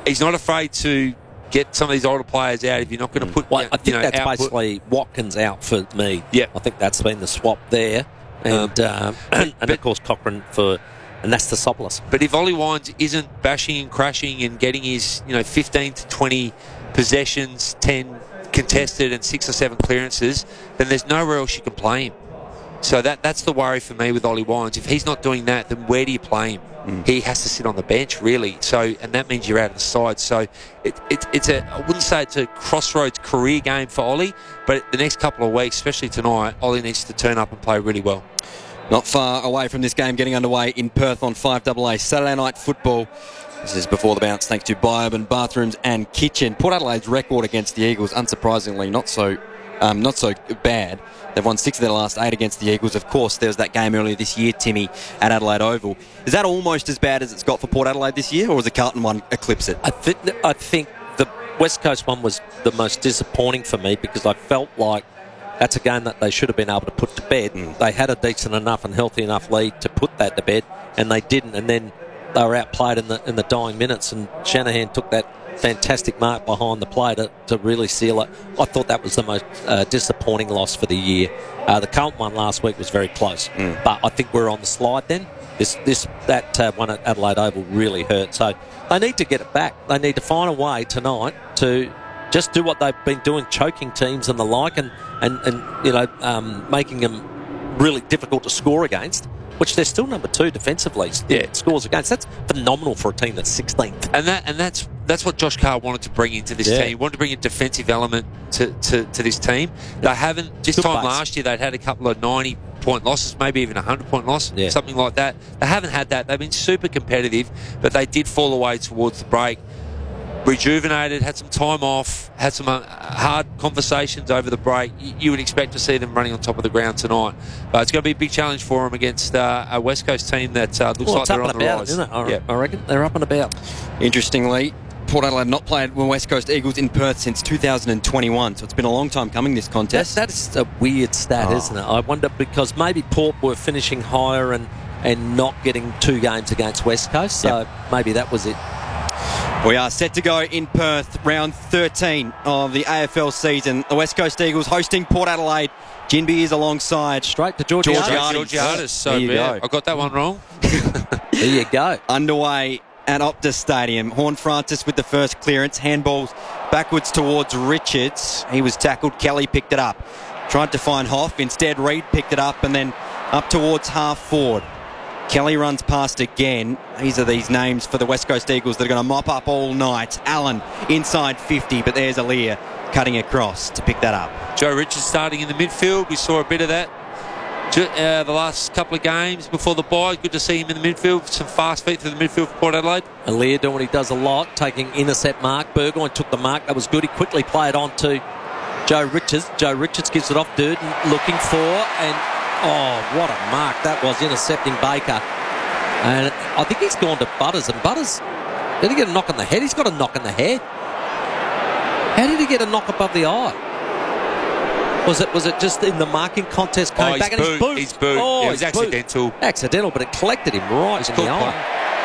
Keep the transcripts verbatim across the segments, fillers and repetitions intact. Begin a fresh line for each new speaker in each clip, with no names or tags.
he's not afraid to get some of these older players out if you're not going to put.
Well,
you
I think
know,
that's
output.
basically Watkins out for me.
Yeah.
I think that's been the swap there. And, um, and,
but,
of course, Cochrane for Anastasopoulos.
But if Ollie Wines isn't bashing and crashing and getting his, you know, fifteen to twenty possessions, ten contested and six or seven clearances, then there's nowhere else you can play him. So that that's the worry for me with Ollie Wines. If he's not doing that, then where do you play him? Mm. He has to sit on the bench, really. So, and that means you're out of the side. So it, it, it's a, I wouldn't say it's a crossroads career game for Ollie, but the next couple of weeks, especially tonight, Ollie needs to turn up and play really well.
Not far away from this game getting underway in Perth on five A A Saturday night football. This is before the bounce thanks to Bioban Bathrooms and Kitchen. Port Adelaide's record against the Eagles, unsurprisingly, not so um, not so bad. They've won six of their last eight against the Eagles. Of course, there was that game earlier this year, Timmy, at Adelaide Oval. Is that almost as bad as it's got for Port Adelaide this year, or has the Carlton one eclipse it?
I think I think the West Coast one was the most disappointing for me because I felt like that's a game that they should have been able to put to bed. Mm. They had a decent enough and healthy enough lead to put that to bed, and they didn't. And then they were outplayed in the in the dying minutes, and Shanahan took that fantastic mark behind the play to, to really seal it. I thought that was the most uh, disappointing loss for the year. Uh, the Carlton one last week was very close, mm. but I think we're on the slide then. This this that uh, one at Adelaide Oval really hurt. So they need to get it back. They need to find a way tonight to just do what they've been doing, choking teams and the like, and, and, and you know, um, making them really difficult to score against, which they're still number two defensively.
Yeah.
Scores against. That's phenomenal for a team that's sixteenth.
And that and that's that's what Josh Carr wanted to bring into this
Yeah.
team. He wanted to bring a defensive element to, to, to this team. They haven't, this
Good
time
base.
last year, they'd had a couple of ninety-point losses, maybe even a hundred-point loss,
Yeah.
something like that. They haven't had that. They've been super competitive, but they did fall away towards the break. Rejuvenated, had some time off, had some uh, hard conversations over the break. You, you would expect to see them running on top of the ground tonight. But it's going to be a big challenge for them against uh, a West Coast team that uh, looks
Well,
like
it's
they're
up
on
and
the
about,
rise.
isn't it? I,
Yeah.
I reckon they're up and about.
Interestingly, Port Adelaide not played with West Coast Eagles in Perth since two thousand twenty-one, so it's been a long time coming, this
That,
contest.
that's a weird stat,
Oh.
isn't it? I wonder because maybe Port were finishing higher and, and not getting two games against West Coast, so
Yep.
maybe that was it.
We are set to go in Perth, round thirteen of the A F L season. The West Coast Eagles hosting Port Adelaide. Jinby is alongside.
Straight to Georgiades.
Georgiades.
Georgiades. So
There you
yeah,
go.
I got that one wrong.
There you go.
Underway at Optus Stadium. Horn Francis with the first clearance. Handballs backwards towards Richards. He was tackled. Kelly picked it up. Tried to find Hoff. Instead, Reid picked it up and then up towards half forward. Kelly runs past again. These are these names for the West Coast Eagles that are going to mop up all night. Allen inside fifty, but there's Aaliyah cutting across to pick that up.
Joe Richards starting in the midfield. We saw a bit of that uh, the last couple of games before the bye. Good to see him in the midfield. Some fast feet through the midfield for Port Adelaide.
Aaliyah doing what he does a lot, taking intercept mark. Burgoyne took the mark. That was good. He quickly played on to Joe Richards. Joe Richards gives it off. Durden looking for, and oh, what a mark that was, intercepting Baker. And I think he's gone to Butters, and Butters, did he get a knock on the head? He's got a knock on the head. How did he get a knock above the eye? Was it was it just in the marking contest coming
Oh,
back
he's
and his
booed.
boot?
He's booed.
Oh,
Yeah, it was
his boot.
accidental.
Accidental, but it collected him right
It's
in
called
the
play.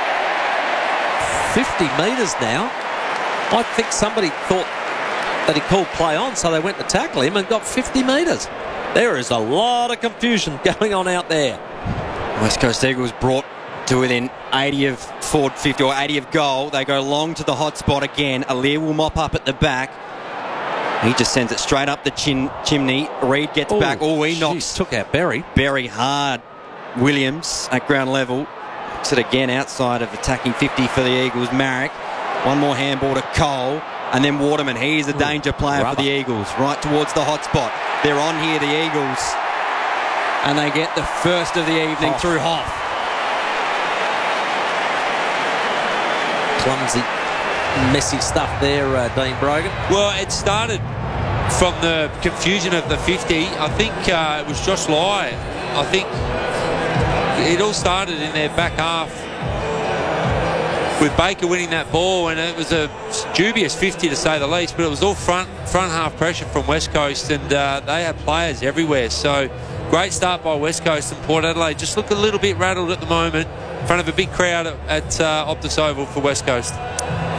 eye. fifty metres now. I think somebody thought that he called play on, so they went to tackle him and got fifty metres. There is a lot of confusion going on out there.
West Coast Eagles brought to within eighty of forward fifty or eighty of goal. They go long to the hot spot again. Aaliyah will mop up at the back. He just sends it straight up the chin chimney. Reid gets back. Oh, he
geez,
knocks
took out Berry.
very hard. Williams at ground level. Knocks it again outside of attacking fifty for the Eagles. Marek. One more handball to Cole. And then Waterman. He's a danger player
rubber.
for the Eagles. Right towards the hot spot. They're on here, the Eagles. And they get the first of the evening
Hoff.
through Hoff.
Clumsy, messy stuff there, uh, Dean Brogan.
Well, it started from the confusion of the fifty. I think uh, it was Josh Lai. I think it all started in their back half with Baker winning that ball, and it was a dubious fifty to say the least, but it was all front front half pressure from West Coast, and uh, they had players everywhere. So great start by West Coast, and Port Adelaide just look a little bit rattled at the moment in front of a big crowd at, at uh, Optus Oval for West Coast.